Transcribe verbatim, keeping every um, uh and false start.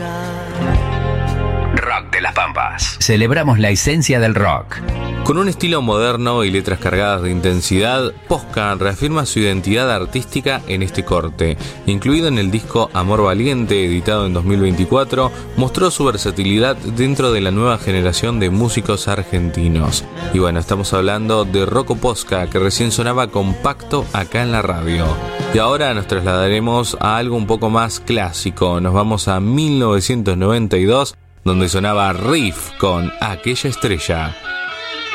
Rock de las Pampas. Celebramos la esencia del rock. Con un estilo moderno y letras cargadas de intensidad, Posca reafirma su identidad artística en este corte. Incluido en el disco Amor Valiente, editado en dos mil veinticuatro, mostró su versatilidad dentro de la nueva generación de músicos argentinos. Y bueno, estamos hablando de Rocco Posca, que recién sonaba compacto acá en la radio. Y ahora nos trasladaremos a algo un poco más clásico. Nos vamos a mil novecientos noventa y dos, donde sonaba Riff con Aquella Estrella.